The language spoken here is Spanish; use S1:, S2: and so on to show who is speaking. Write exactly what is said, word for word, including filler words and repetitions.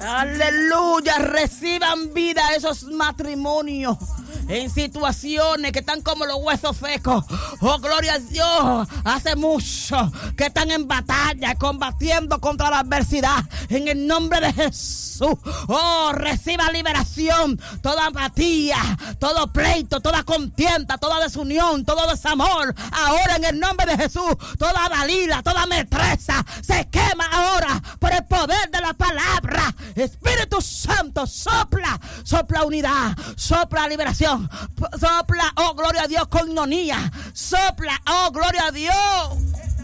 S1: Aleluya, reciban vida esos matrimonios en situaciones que están como los huesos secos. Oh, gloria a Dios, hace mucho que están en batalla, combatiendo contra la adversidad. En el nombre de Jesús, oh, reciba liberación. Toda apatía, todo pleito, toda contienda, toda desunión, todo desamor. Ahora en el nombre de Jesús, toda Dalila, toda metresa se quema ahora por el poder de la palabra. Espíritu Santo, sopla, sopla unidad, sopla liberación, sopla, oh gloria a Dios, coinonía, sopla, oh gloria a Dios.